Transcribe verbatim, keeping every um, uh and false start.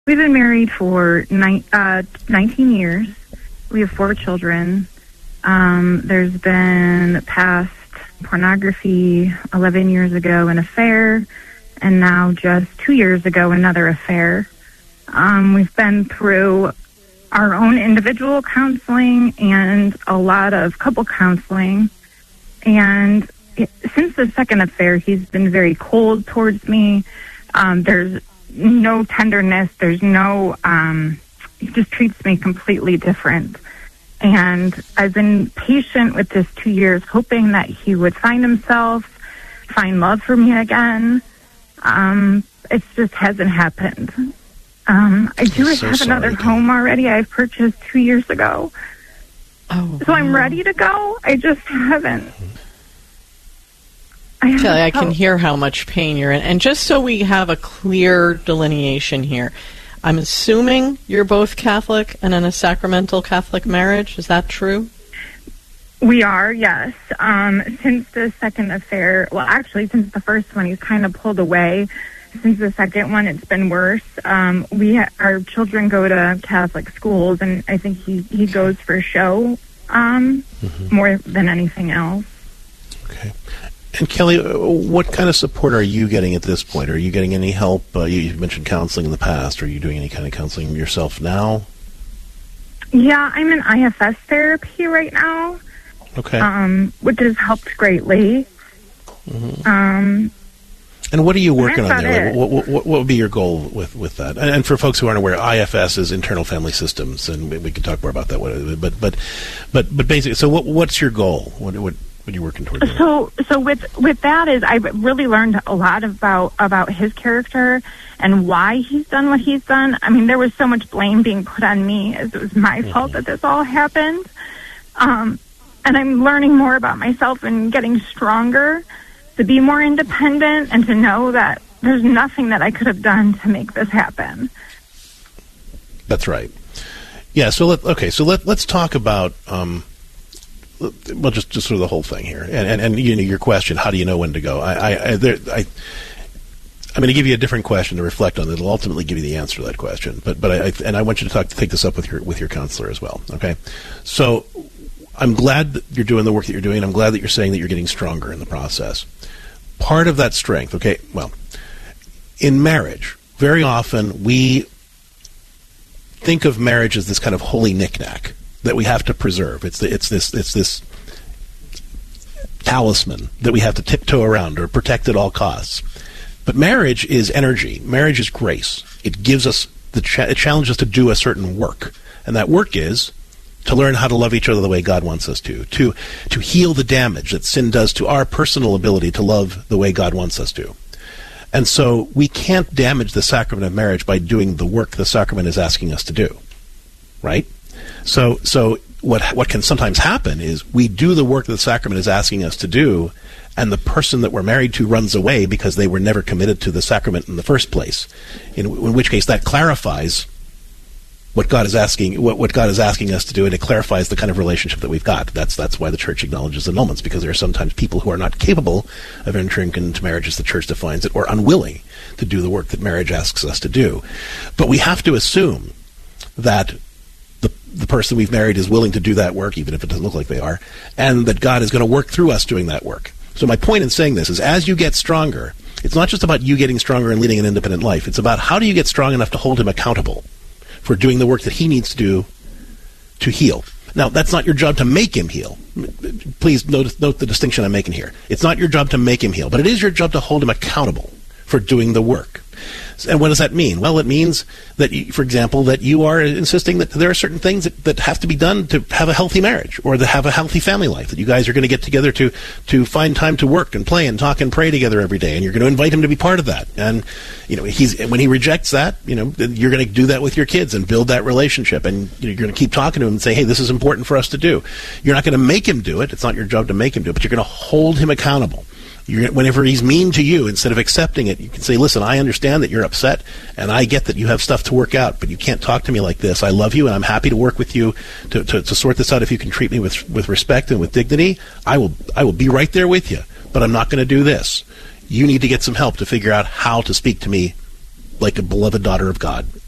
We've been married for ni- uh, nineteen years. We have four children. Um, there's been past pornography eleven years ago, an affair, and now just two years ago, another affair. Um, we've been through our own individual counseling and a lot of couple counseling. And it, since the second affair, he's been very cold towards me. Um, there's no tenderness. There's no, um, he just treats me completely different. And I've been patient with this two years, hoping that he would find himself, find love for me again. Um, it just hasn't happened. Um, I do so have sorry, another Kelly. home already I've purchased two years ago. Oh, so wow. I'm ready to go. I just haven't. I Kelly, I can hear how much pain you're in. And just so we have a clear delineation here, I'm assuming you're both Catholic and in a sacramental Catholic marriage. Is that true? We are, yes. Um, since the second affair, well, actually, since the first one, he's kind of pulled away. Since the second one, it's been worse. Um, we ha- our children go to Catholic schools, and I think he, he goes for show um, mm-hmm. more than anything else. Okay. And Kelly, what kind of support are you getting at this point? Are you getting any help? Uh, you, you've mentioned counseling in the past. Are you doing any kind of counseling yourself now? Yeah, I'm in I F S therapy right now. Okay. Um, which has helped greatly. Mm-hmm. Um, and what are you working on there? Like, what, what, what would be your goal with, with that? And, and for folks who aren't aware, I F S is Internal Family Systems, and we, we can talk more about that. But but but but basically, so what what's your goal? What what what are you working towards? So so with with that is I've really learned a lot about about his character and why he's done what he's done. I mean, there was so much blame being put on me as it was my mm-hmm. fault that this all happened. Um, and I'm learning more about myself and getting stronger to be more independent and to know that there's nothing that I could have done to make this happen. That's right. Yeah. So let okay. So let let's talk about um, well, just just sort of the whole thing here, and and, and you know, your question: how do you know when to go? I I I, there, I I'm going to give you a different question to reflect on. It'll ultimately give you the answer to that question. But but I, I and I want you to talk to take this up with your with your counselor as well. Okay. So I'm glad that you're doing the work that you're doing. I'm glad that you're saying that you're getting stronger in the process. Part of that strength, okay, well, in marriage, very often we think of marriage as this kind of holy knickknack that we have to preserve. It's the, it's this it's this talisman that we have to tiptoe around or protect at all costs. But marriage is energy. Marriage is grace. It gives us the cha- it challenges us to do a certain work, and that work is to learn how to love each other the way God wants us to, to to heal the damage that sin does to our personal ability to love the way God wants us to. And so we can't damage the sacrament of marriage by doing the work the sacrament is asking us to do, right? So so what what can sometimes happen is we do the work that the sacrament is asking us to do, and the person that we're married to runs away because they were never committed to the sacrament in the first place, in, in which case that clarifies what God is asking, what, what God is asking us to do, and it clarifies the kind of relationship that we've got. That's that's why the church acknowledges annulments, because there are sometimes people who are not capable of entering into marriage as the church defines it, or unwilling to do the work that marriage asks us to do. But we have to assume that the the person we've married is willing to do that work, even if it doesn't look like they are, and that God is going to work through us doing that work. So my point in saying this is, as you get stronger, it's not just about you getting stronger and leading an independent life. It's about how do you get strong enough to hold him accountable for doing the work that he needs to do to heal. Now, that's not your job to make him heal. Please note, note the distinction I'm making here. It's not your job to make him heal, but it is your job to hold him accountable for doing the work. And what does that mean? Well, it means that, you, for example, that you are insisting that there are certain things that, that have to be done to have a healthy marriage or to have a healthy family life, that you guys are going to get together to, to find time to work and play and talk and pray together every day, and you're going to invite him to be part of that. And, you know, he's when he rejects that, you know, you're going to do that with your kids and build that relationship, and you're going to keep talking to him and say, hey, this is important for us to do. You're not going to make him do it. It's not your job to make him do it, but you're going to hold him accountable. You're, whenever he's mean to you, instead of accepting it, you can say, listen, I understand that you're upset, and I get that you have stuff to work out, but you can't talk to me like this. I love you, and I'm happy to work with you to, to, to sort this out. If you can treat me with, with respect and with dignity, I will I will be right there with you, but I'm not going to do this. You need to get some help to figure out how to speak to me like a beloved daughter of God,